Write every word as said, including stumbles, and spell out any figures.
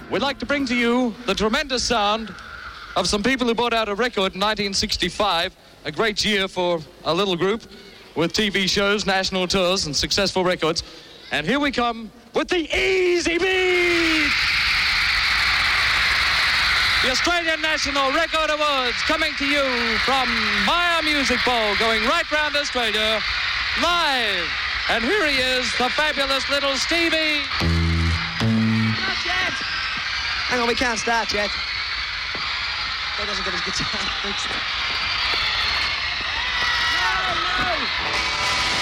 we'd like to bring to you the tremendous sound of some people who brought out a record in nineteen sixty-five, a great year for a little group with T V shows, national tours, and successful records. And here we come with the Easy Beat! The Australian National Record Awards coming to you from Myer Music Bowl, going right round Australia, live. And here he is, the fabulous little Stevie. Not yet. Hang on, we can't start yet. He doesn't get his guitar fixed.